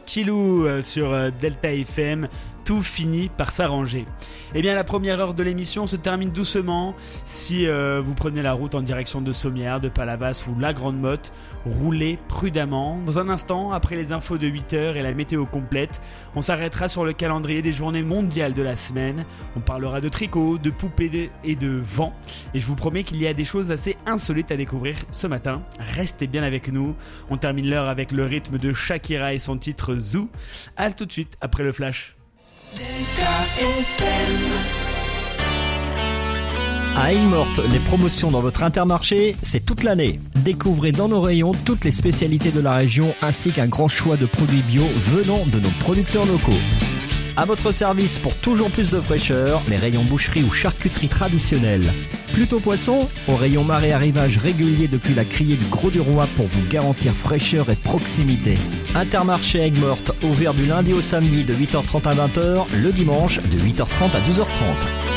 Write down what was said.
Chilou sur Delta FM. Tout finit par s'arranger. Eh bien, la première heure de l'émission se termine doucement. Si vous prenez la route en direction de Sommières, de Palavas ou la Grande Motte, roulez prudemment. Dans un instant, après les infos de 8h et la météo complète, on s'arrêtera sur le calendrier des journées mondiales de la semaine. On parlera de tricot, de poupées et de vent. Et je vous promets qu'il y a des choses assez insolites à découvrir ce matin. Restez bien avec nous. On termine l'heure avec le rythme de Shakira et son titre Zoo. À tout de suite après le flash. À Aigues-Mortes, les promotions dans votre Intermarché, c'est toute l'année. Découvrez dans nos rayons toutes les spécialités de la région ainsi qu'un grand choix de produits bio venant de nos producteurs locaux. À votre service pour toujours plus de fraîcheur, les rayons boucherie ou charcuterie traditionnelle. Plutôt poisson, au rayon marée arrivage régulier depuis la criée du Gros du Roi pour vous garantir fraîcheur et proximité. Intermarché Aigues-Mortes, ouvert du lundi au samedi de 8h30 à 20h, le dimanche de 8h30 à 12h30.